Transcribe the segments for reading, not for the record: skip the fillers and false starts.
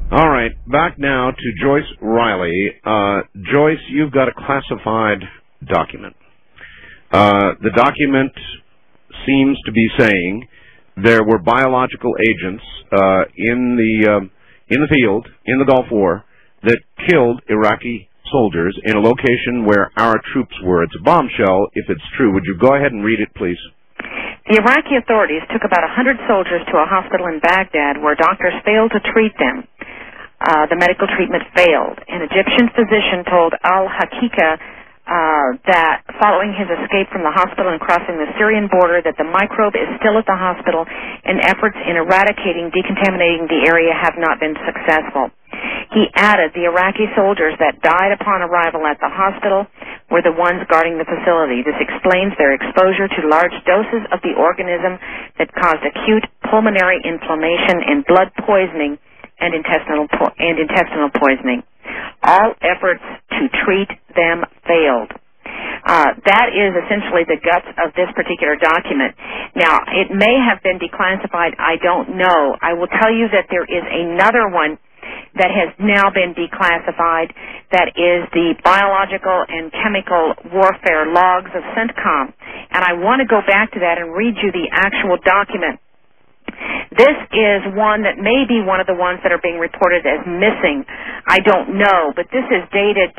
All right, back now to Joyce Riley. Joyce, you've got a classified document. The document seems to be saying there were biological agents in the field, in the Gulf War, that killed Iraqi soldiers in a location where our troops were. It's a bombshell, if it's true. Would you go ahead and read it, please? The Iraqi authorities took about 100 soldiers to a hospital in Baghdad where doctors failed to treat them. The medical treatment failed. An Egyptian physician told Al-Haqiqa that following his escape from the hospital and crossing the Syrian border that the microbe is still at the hospital and efforts in decontaminating the area have not been successful. He added the Iraqi soldiers that died upon arrival at the hospital were the ones guarding the facility. This explains their exposure to large doses of the organism that caused acute pulmonary inflammation and blood poisoning and intestinal poisoning. All efforts to treat them failed. That is essentially the guts of this particular document. Now, it may have been declassified. I don't know. I will tell you that there is another one that has now been declassified. That is the biological and chemical warfare logs of CENTCOM. And I want to go back to that and read you the actual document. This is one that may be one of the ones that are being reported as missing. I don't know, but this is dated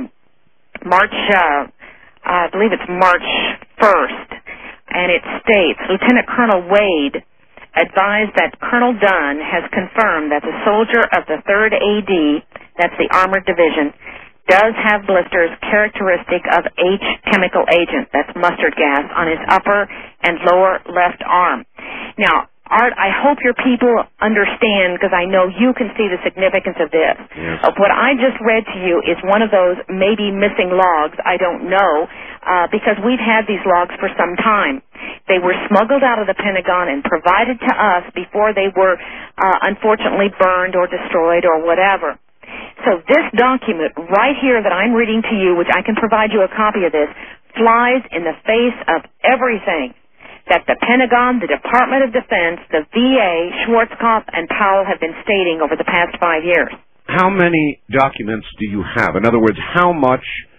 I believe it's March 1st, and it states, Lieutenant Colonel Wade advised that Colonel Dunn has confirmed that the soldier of the 3rd AD, that's the Armored Division, does have blisters characteristic of H chemical agent, that's mustard gas, on his upper and lower left arm. Now, Art, I hope your people understand, because I know you can see the significance of this. Yes. What I just read to you is one of those maybe missing logs. I don't know, because we've had these logs for some time. They were smuggled out of the Pentagon and provided to us before they were unfortunately burned or destroyed or whatever. So this document right here that I'm reading to you, which I can provide you a copy of this, flies in the face of everything that the Pentagon, the Department of Defense, the VA, Schwarzkopf, and Powell have been stating over the past 5 years. How many documents do you have? In other words, how much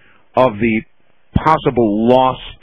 of the possible lost,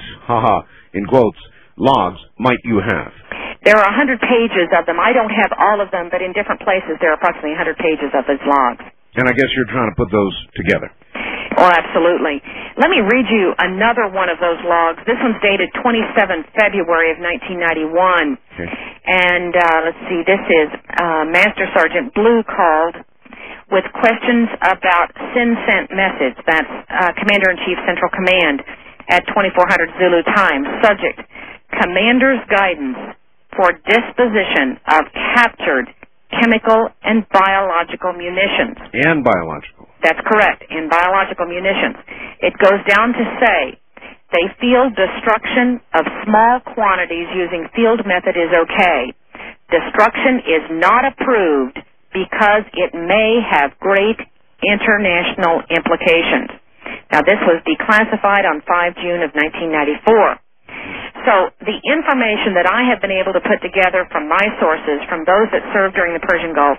in quotes, logs might you have? There are 100 pages of them. I don't have all of them, but in different places there are approximately 100 pages of those logs. And I guess you're trying to put those together. Oh, absolutely. Let me read you another one of those logs. This one's dated 27 February of 1991. Okay. And let's see, this is Master Sergeant Blue called with questions about SIN-SENT message. That's Commander-in-Chief Central Command at 2400 Zulu time. Subject, Commander's guidance for disposition of captured chemical and biological munitions. And biological. That's correct, in biological munitions. It goes down to say they feel destruction of small quantities using field method is okay. Destruction is not approved because it may have great international implications. Now, this was declassified on 5 June of 1994. So the information that I have been able to put together from my sources, from those that served during the Persian Gulf,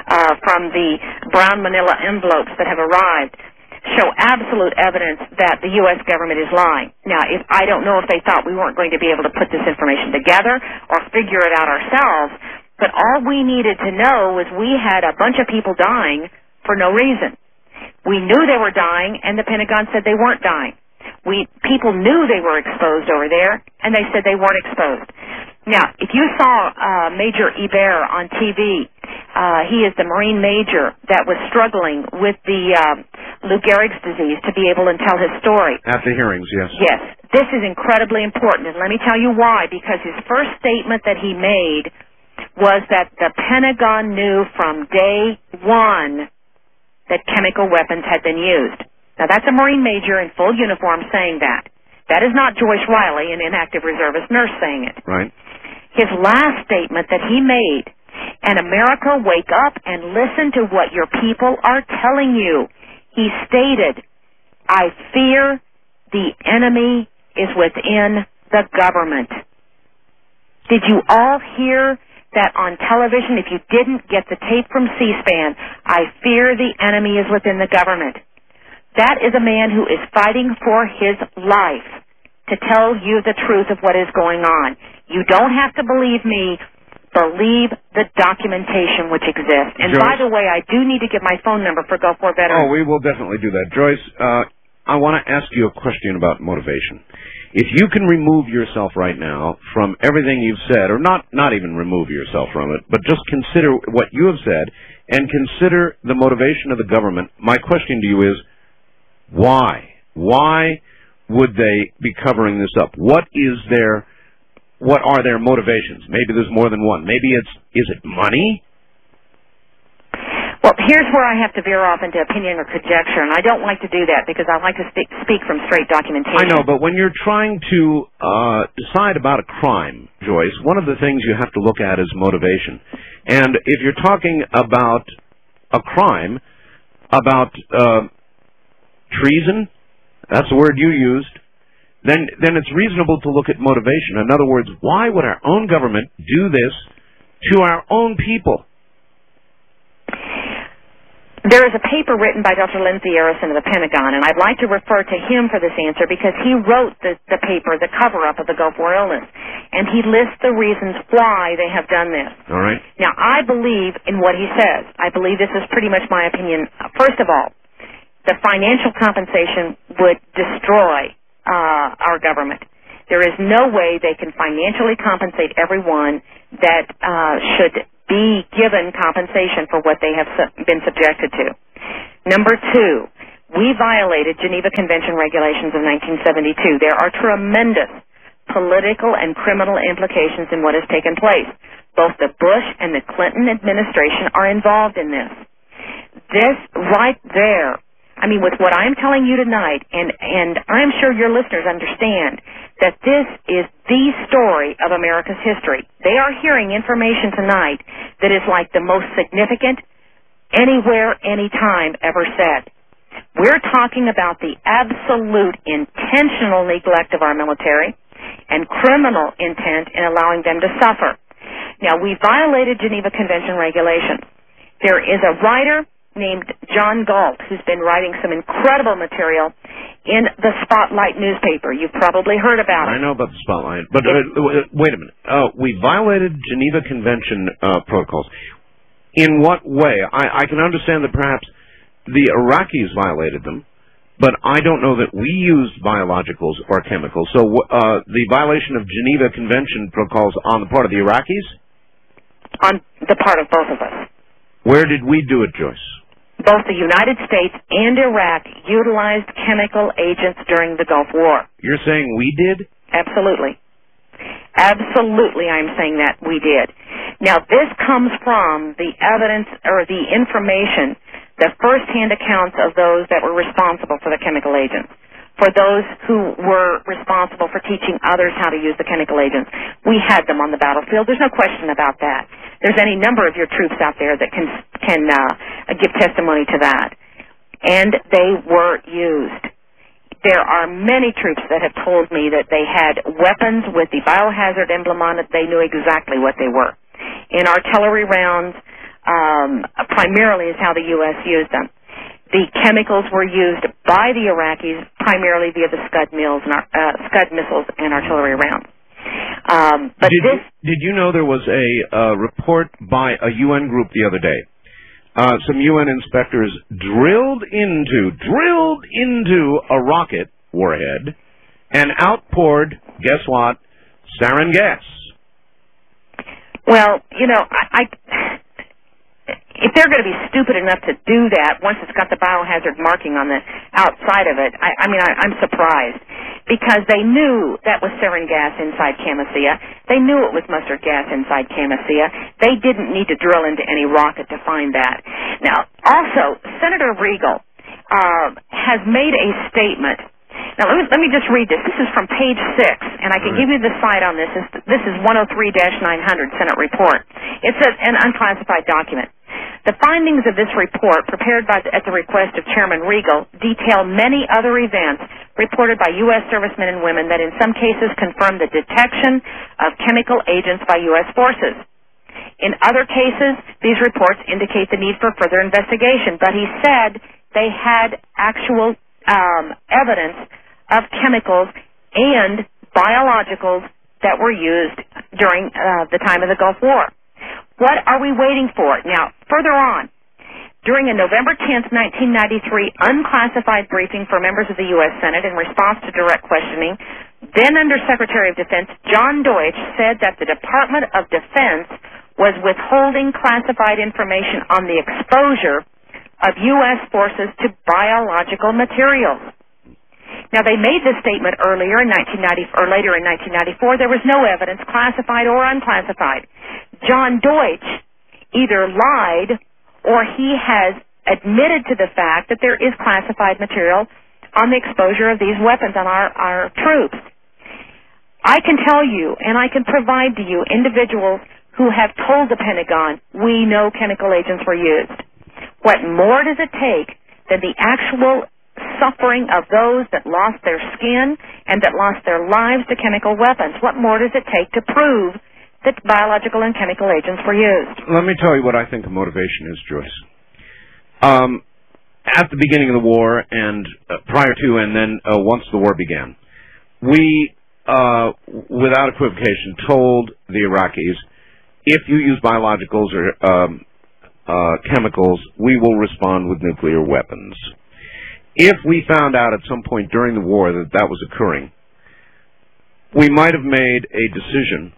from the brown manila envelopes that have arrived, show absolute evidence that the U.S. government is lying. Now, I don't know if they thought we weren't going to be able to put this information together or figure it out ourselves, but all we needed to know was we had a bunch of people dying for no reason. We knew they were dying, and the Pentagon said they weren't dying. People knew they were exposed over there, and they said they weren't exposed. Now, if you saw Major Hebert on TV, he is the Marine major that was struggling with the Lou Gehrig's disease to be able to tell his story. At the hearings, yes. Yes. This is incredibly important, and let me tell you why. Because his first statement that he made was that the Pentagon knew from day one that chemical weapons had been used. Now, that's a Marine major in full uniform saying that. That is not Joyce Riley, an inactive reservist nurse, saying it. Right. His last statement that he made, and America, wake up and listen to what your people are telling you. He stated, I fear the enemy is within the government. Did you all hear that on television, if you didn't get the tape from C-SPAN, I fear the enemy is within the government. That is a man who is fighting for his life to tell you the truth of what is going on. You don't have to believe me. Believe the documentation which exists. And Joyce, by the way, I do need to give my phone number for Gulf War veterans. Oh, we will definitely do that. Joyce, I want to ask you a question about motivation. If you can remove yourself right now from everything you've said, or not even remove yourself from it, but just consider what you have said and consider the motivation of the government, my question to you is, why? Why would they be covering this up? What are their motivations? Maybe there's more than one. Maybe is it money? Well, here's where I have to veer off into opinion or conjecture, and I don't like to do that because I like to speak from straight documentation. I know, but when you're trying to decide about a crime, Joyce, one of the things you have to look at is motivation. And if you're talking about a crime, about treason, that's the word you used, then it's reasonable to look at motivation. In other words, why would our own government do this to our own people? There is a paper written by Dr. Lindsay Arison of the Pentagon, and I'd like to refer to him for this answer because he wrote the paper, The Cover-Up of the Gulf War Illness, and he lists the reasons why they have done this. All right. Now, I believe in what he says. I believe this is pretty much my opinion. First of all, the financial compensation would destroy our government. There is no way they can financially compensate everyone that should be given compensation for what they have been subjected to. Number two, we violated Geneva Convention regulations of 1972. There are tremendous political and criminal implications in what has taken place. Both the Bush and the Clinton administration are involved in this. This right there, I mean, with what I'm telling you tonight, and I'm sure your listeners understand that this is the story of America's history. They are hearing information tonight that is like the most significant anywhere, anytime ever said. We're talking about the absolute intentional neglect of our military and criminal intent in allowing them to suffer. Now, we violated Geneva Convention regulations. There is a writer named John Galt, who's been writing some incredible material in the Spotlight newspaper. You've probably heard about it. I know about the Spotlight, but wait a minute. We violated Geneva Convention protocols. In what way? I can understand that perhaps the Iraqis violated them, but I don't know that we used biologicals or chemicals. So the violation of Geneva Convention protocols on the part of the Iraqis? On the part of both of us. Where did we do it, Joyce? Both the United States and Iraq utilized chemical agents during the Gulf War. You're saying we did? Absolutely. Absolutely, I'm saying that we did. Now, this comes from the evidence or the information, the first-hand accounts of those that were responsible for the chemical agents, for those who were responsible for teaching others how to use the chemical agents. We had them on the battlefield. There's no question about that. There's any number of your troops out there that can give testimony to that. And they were used. There are many troops that have told me that they had weapons with the biohazard emblem on it. They knew exactly what they were. In artillery rounds, primarily is how the U.S. used them. The chemicals were used by the Iraqis primarily via the Scud missiles and artillery rounds. Did you know there was a report by a UN group the other day? Some UN inspectors drilled into a rocket warhead and outpoured, guess what, sarin gas. Well, you know, if they're going to be stupid enough to do that once it's got the biohazard marking on the outside of it, I'm surprised. Because they knew that was sarin gas inside Camisea. They knew it was mustard gas inside Camisea. They didn't need to drill into any rocket to find that. Now, also, Senator Regal has made a statement. Now, let me just read this. This is from page 6, and I can give you the site on this. This is 103-900 Senate report. It's an unclassified document. The findings of this report, prepared at the request of Chairman Regal, detail many other events reported by U.S. servicemen and women that in some cases confirm the detection of chemical agents by U.S. forces. In other cases, these reports indicate the need for further investigation, but he said they had actual evidence of chemicals and biologicals that were used during the time of the Gulf War. What are we waiting for? Now, further on, during a November 10, 1993 unclassified briefing for members of the U.S. Senate in response to direct questioning, then Under Secretary of Defense John Deutsch said that the Department of Defense was withholding classified information on the exposure of U.S. forces to biological materials. Now, they made this statement earlier in 1990 or later in 1994. There was no evidence, classified or unclassified. John Deutsch either lied or he has admitted to the fact that there is classified material on the exposure of these weapons on our troops. I can tell you, and I can provide to you, individuals who have told the Pentagon, we know chemical agents were used. What more does it take than the actual suffering of those that lost their skin and that lost their lives to chemical weapons? What more does it take to prove that biological and chemical agents were used? Let me tell you what I think the motivation is, Joyce. At the beginning of the war and prior to and then once the war began, we, without equivocation, told the Iraqis, if you use biologicals or chemicals, we will respond with nuclear weapons. If we found out at some point during the war that that was occurring, we might have made a decision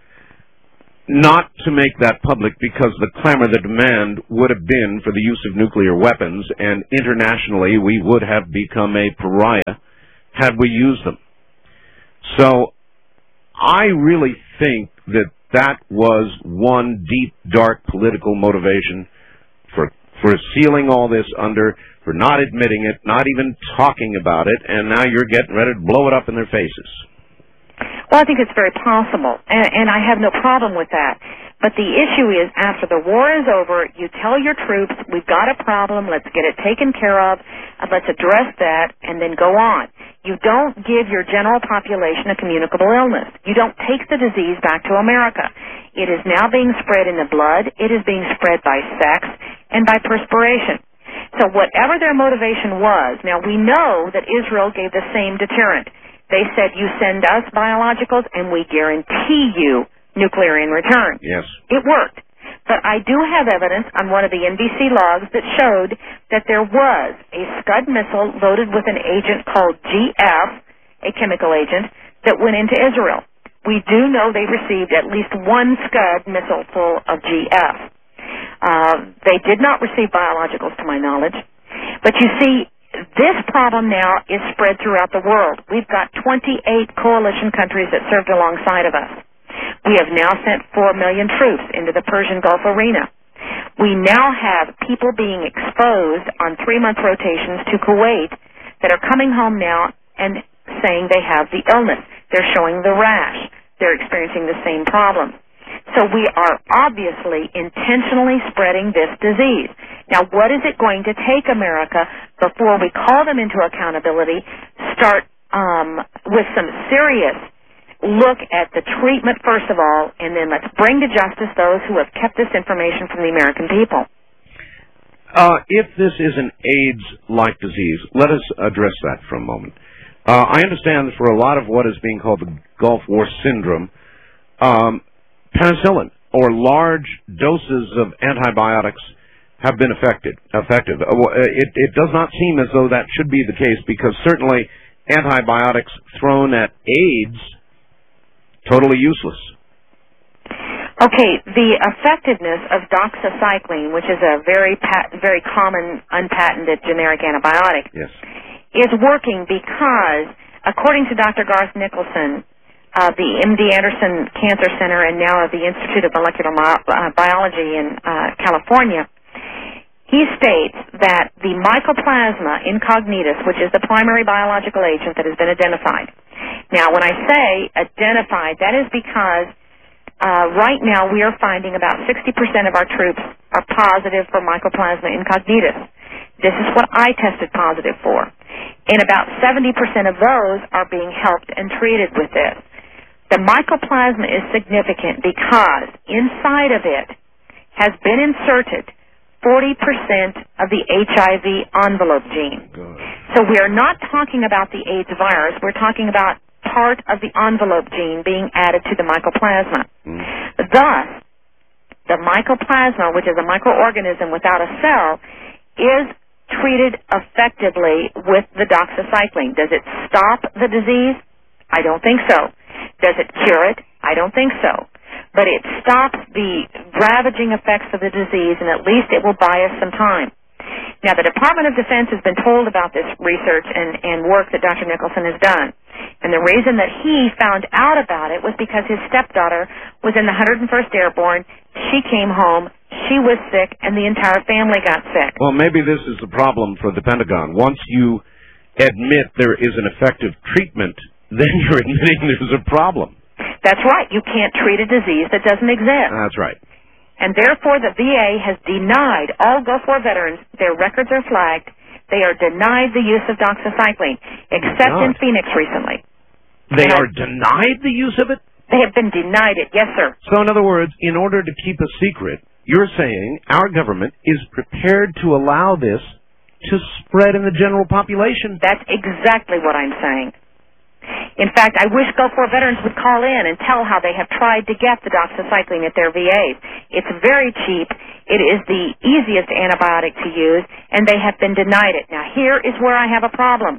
not to make that public because the clamor, the demand would have been for the use of nuclear weapons, and internationally we would have become a pariah had we used them. So I really think that that was one deep, dark political motivation for sealing all this under, for not admitting it, not even talking about it, and now you're getting ready to blow it up in their faces. Well, I think it's very possible, and I have no problem with that. But the issue is, after the war is over, you tell your troops, we've got a problem, let's get it taken care of, and let's address that, and then go on. You don't give your general population a communicable illness. You don't take the disease back to America. It is now being spread in the blood, it is being spread by sex, and by perspiration. So whatever their motivation was, now we know that Israel gave the same deterrent. They said, you send us biologicals and we guarantee you nuclear in return. Yes. It worked. But I do have evidence on one of the NBC logs that showed that there was a Scud missile loaded with an agent called GF, a chemical agent, that went into Israel. We do know they received at least one Scud missile full of GF. They did not receive biologicals, to my knowledge. But you see, this problem now is spread throughout the world. We've got 28 coalition countries that served alongside of us. We have now sent 4 million troops into the Persian Gulf arena. We now have people being exposed on 3-month rotations to Kuwait that are coming home now and saying they have the illness. They're showing the rash. They're experiencing the same problem. So we are obviously intentionally spreading this disease. Now, what is it going to take, America, before we call them into accountability, start with some serious look at the treatment, first of all, and then let's bring to justice those who have kept this information from the American people? If this is an AIDS-like disease, let us address that for a moment. I understand that for a lot of what is being called the Gulf War syndrome, penicillin or large doses of antibiotics have been effective. It does not seem as though that should be the case, because certainly antibiotics thrown at AIDS, totally useless. Okay, the effectiveness of doxycycline, which is a very common unpatented generic antibiotic, yes, is working because, according to Dr. Garth Nicholson, the MD Anderson Cancer Center and now of the Institute of Molecular Biology in California, he states that the Mycoplasma incognitus, which is the primary biological agent that has been identified. Now, when I say identified, that is because right now we are finding about 60% of our troops are positive for Mycoplasma incognitus. This is what I tested positive for. And about 70% of those are being helped and treated with this. The mycoplasma is significant because inside of it has been inserted 40% of the HIV envelope gene. Good. So we are not talking about the AIDS virus. We're talking about part of the envelope gene being added to the mycoplasma. Thus, the mycoplasma, which is a microorganism without a cell, is treated effectively with the doxycycline. Does it stop the disease? I don't think so. Does it cure it? I don't think so. But it stops the ravaging effects of the disease, and at least it will buy us some time. Now, the Department of Defense has been told about this research and work that Dr. Nicholson has done. And the reason that he found out about it was because his stepdaughter was in the 101st Airborne. She came home, she was sick, and the entire family got sick. Well, maybe this is the problem for the Pentagon. Once you admit there is an effective treatment, then you're admitting there's a problem. That's right. You can't treat a disease that doesn't exist. That's right. And therefore, the VA has denied all Gulf War veterans, their records are flagged, they are denied the use of doxycycline, except in Phoenix recently. They are denied the use of it? They have been denied it, yes, sir. So in other words, in order to keep a secret, you're saying our government is prepared to allow this to spread in the general population? That's exactly what I'm saying. In fact, I wish Gulf War veterans would call in and tell how they have tried to get the doxycycline at their VAs. It's very cheap. It is the easiest antibiotic to use, and they have been denied it. Now, here is where I have a problem.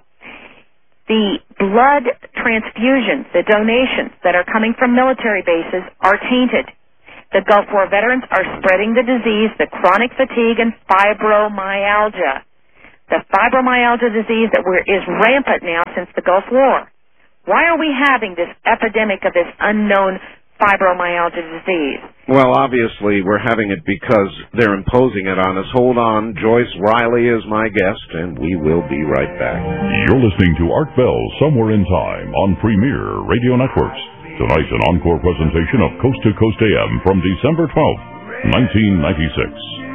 The blood transfusions, the donations that are coming from military bases are tainted. The Gulf War veterans are spreading the disease, the chronic fatigue, and fibromyalgia. The fibromyalgia disease that is rampant now since the Gulf War. Why are we having this epidemic of this unknown fibromyalgia disease? Well, obviously, we're having it because they're imposing it on us. Hold on. Joyce Riley is my guest, and we will be right back. You're listening to Art Bell Somewhere in Time on Premier Radio Networks. Tonight's an encore presentation of Coast to Coast AM from December 12th, 1996.